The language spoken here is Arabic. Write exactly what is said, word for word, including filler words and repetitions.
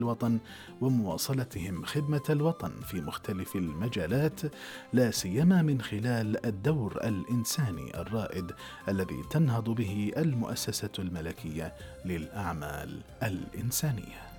الوطن ومواصلتهم خدمة الوطن في مختلف المجالات، لا سيما من خلال الدور الإنساني الرائد الذي تنهض به المؤسسة الملكية للأعمال الإنسانية.